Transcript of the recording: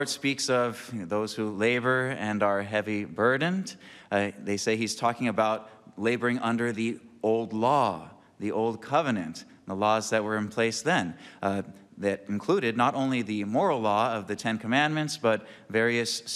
speaks of those who labor and are heavy burdened. They say he's talking about laboring under the old law, the old covenant, the laws that were in place then. That included not only the moral law of the Ten Commandments, but various